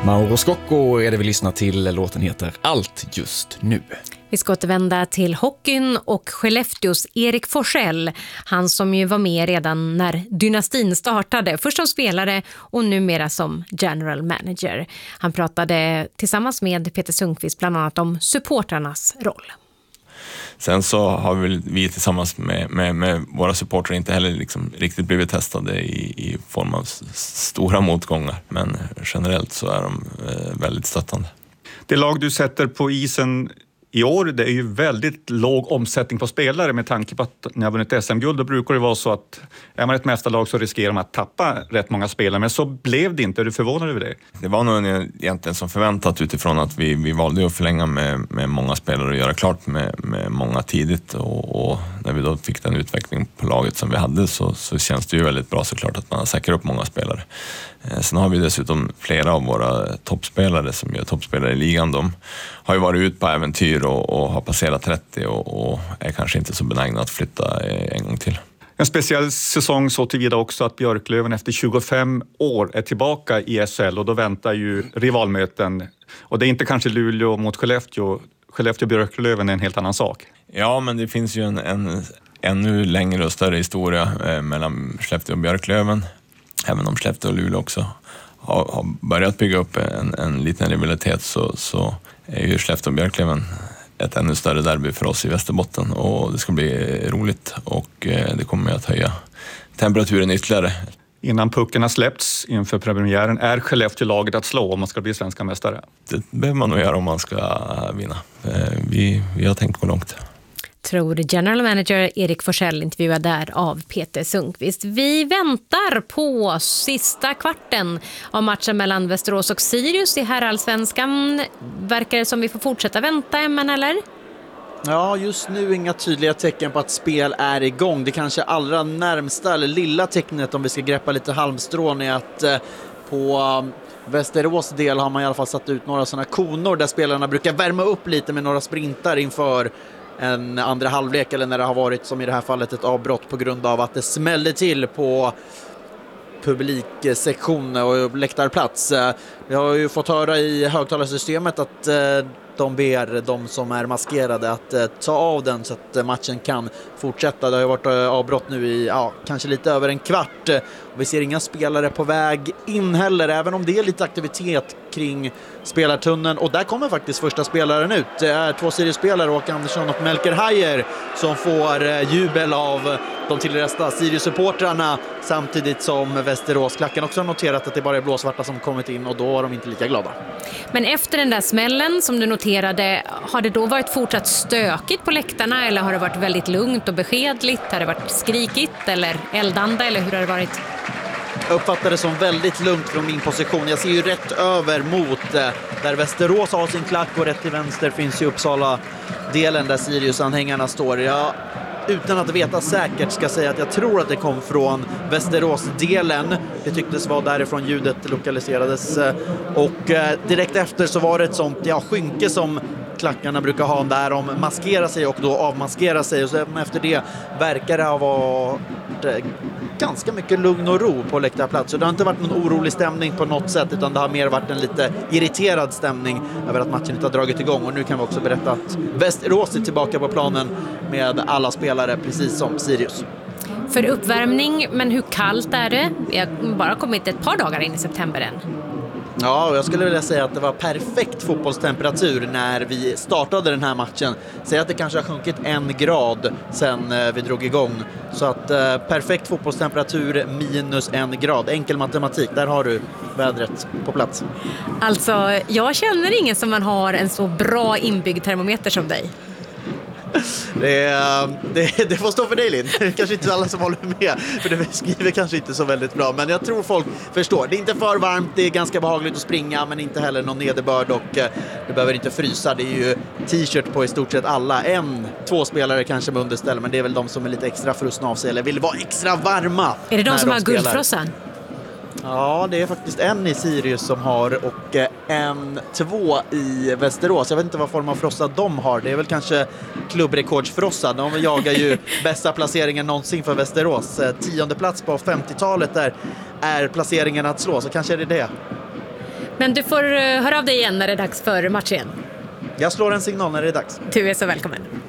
Mauro Scocco är det vi lyssnar till. Låten heter Allt just nu. Vi ska återvända till hockeyn och Skellefteås Erik Forsell. Han som ju var med redan när dynastin startade. Först som spelare och numera som general manager. Han pratade tillsammans med Peter Sundqvist bland annat om supportrarnas roll. Sen så har vi tillsammans med våra supportrar inte heller liksom riktigt blivit testade i form av stora motgångar. Men generellt så är de väldigt stöttande. Det lag du sätter på isen i år, det är ju väldigt låg omsättning på spelare med tanke på att när jag vunnit SM-guld då brukar det vara så att är man ett mästarlag så riskerar man att tappa rätt många spelare. Men så blev det inte. Är du förvånad över det? Det var nog egentligen som förväntat utifrån att vi valde att förlänga med många spelare och göra klart med många tidigt. Och när vi då fick den utveckling på laget som vi hade så känns det ju väldigt bra såklart att man säkrar upp många spelare. Sen har vi dessutom flera av våra toppspelare som är toppspelare i ligan. De har ju varit ut på äventyr och har passerat 30 och är kanske inte så benägna att flytta en gång till. En speciell säsong så tillvida också att Björklöven efter 25 år är tillbaka i SHL och då väntar ju rivalmöten. Och det är inte kanske Luleå mot Skellefteå. Skellefteå-Björklöven är en helt annan sak. Ja, men det finns ju en ännu längre och större historia mellan Skellefteå och Björklöven. Även om Skellefteå och Luleå också har börjat bygga upp en liten rivalitet så är ju Skellefteå och Björklöven ett ännu större derby för oss i Västerbotten och det ska bli roligt och det kommer att höja temperaturen ytterligare. Innan pucken har släppts inför premiären är Skellefteå-laget att slå om man ska bli svenska mästare? Det behöver man nog göra om man ska vinna. Vi har tänkt gå långt. Tror general manager Erik Forsell, intervjuad där av Peter Sundqvist. Vi väntar på sista kvarten av matchen mellan Västerås och Sirius i herrallsvenskan. Verkar det som vi får fortsätta vänta, men eller? Ja, just nu inga tydliga tecken på att spel är igång. Det kanske allra närmsta eller lilla tecknet om vi ska greppa lite halmstrån är att på Västerås del har man i alla fall satt ut några sådana konor där spelarna brukar värma upp lite med några sprintar inför en andra halvlek eller när det har varit som i det här fallet ett avbrott på grund av att det smällde till på publiksektion och läktarplats. Vi har ju fått höra i högtalarsystemet att de ber de som är maskerade att ta av den så att matchen kan fortsätta. Det har ju varit avbrott nu i kanske lite över en kvart. Vi ser inga spelare på väg in heller, även om det är lite aktivitet kring spelartunneln. Och där kommer faktiskt första spelaren ut. Det är 2 Sirius-spelare, Åke Andersson och Melker Hajer, som får jubel av de tillresta Sirius-supportrarna, samtidigt som Västerås-klacken också har noterat att det bara är blåsvarta som kommit in och då var de inte lika glada. Men efter den där smällen som du noterade, har det då varit fortsatt stökigt på läktarna eller har det varit väldigt lugnt och beskedligt? Har det varit skrikigt eller eldande eller hur har det varit? Jag uppfattar det som väldigt lugnt från min position. Jag ser ju rätt över mot där Västerås har sin klack och rätt till vänster finns ju Uppsala-delen där Sirius-anhängarna står. Utan att veta säkert ska säga att jag tror att det kom från Västerås-delen. Det tycktes vara därifrån ljudet lokaliserades. Och direkt efter så var det ett sånt skynke som klackarna brukar ha där de maskerar sig och då avmaskerar sig. Och sen efter det verkar det ha varit ganska mycket lugn och ro på läktarplats. Så det har inte varit någon orolig stämning på något sätt, utan det har mer varit en lite irriterad stämning över att matchen inte har dragit igång. Och nu kan vi också berätta att Västerås är tillbaka på planen med alla spelare, precis som Sirius. För uppvärmning, men hur kallt är det? Vi har bara kommit ett par dagar in i september än. Ja, och jag skulle vilja säga att det var perfekt fotbollstemperatur när vi startade den här matchen. Säg att det kanske har sjunkit 1 grad sen vi drog igång. Så att perfekt fotbollstemperatur minus 1 grad. Enkel matematik, där har du vädret på plats. Alltså, jag känner ingen som man har en så bra inbyggd termometer som dig. Det får stå för dig, Linn. Kanske inte alla som håller med, för det skriver kanske inte så väldigt bra, men jag tror folk förstår. Det är inte för varmt, det är ganska behagligt att springa, men inte heller någon nederbörd och du behöver inte frysa. Det är ju t-shirt på i stort sett alla. 1-2 spelare kanske med underställ, men det är väl de som är lite extra frusna av sig eller vill vara extra varma. Är det de som har guldfrossan? Ja, det är faktiskt en i Sirius som har och 2 i Västerås. Jag vet inte vad form av frossa de har. Det är väl kanske klubbrekordsfrossa. De jagar ju bästa placeringen någonsin för Västerås. 10:e plats på 50-talet där är placeringen att slå, så kanske är det det. Men du får höra av dig igen när det är dags för match igen. Jag slår en signal när det är dags. Du är så välkommen.